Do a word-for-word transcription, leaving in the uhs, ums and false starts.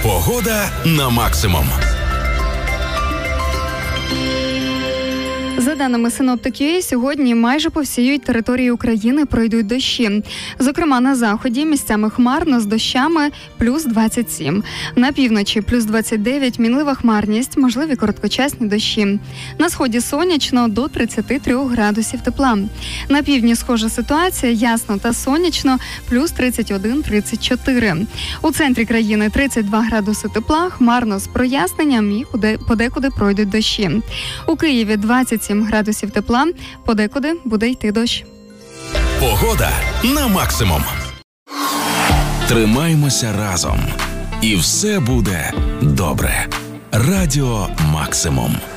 Погода на максимум. За даними Синоптик.ю а, сьогодні майже по всій території України пройдуть дощі. Зокрема, на заході місцями хмарно з дощами плюс двадцять сім. На півночі плюс двадцять дев'ять, мінлива хмарність, можливі короткочасні дощі. На сході сонячно до тридцять три градусів тепла. На півдні схожа ситуація, ясно та сонячно, плюс тридцять один - тридцять чотири. У центрі країни тридцять два градуси тепла, хмарно з проясненням і подекуди пройдуть дощі. У Києві двадцять сім градусів тепла, подекуди буде йти дощ. Погода на максимум. Тримаймося разом. І все буде добре. Радіо Максимум.